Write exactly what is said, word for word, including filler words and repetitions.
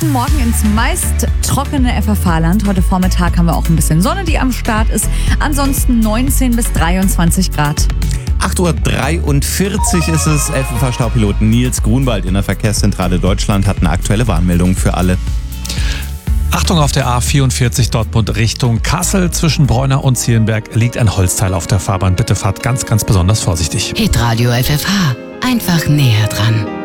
guten Morgen ins meist trockene F F H-Land. Heute Vormittag haben wir auch ein bisschen Sonne, die am Start ist. Ansonsten neunzehn bis dreiundzwanzig Grad. acht Uhr dreiundvierzig ist es. F F H-Staupilot Nils Grunwald in der Verkehrszentrale Deutschland hat eine aktuelle Warnmeldung für alle. Achtung, auf der A vierundvierzig Dortmund Richtung Kassel. Zwischen Bräuner und Zierenberg liegt ein Holzteil auf der Fahrbahn. Bitte fahrt ganz, ganz besonders vorsichtig. Hitradio F F H. Einfach näher dran.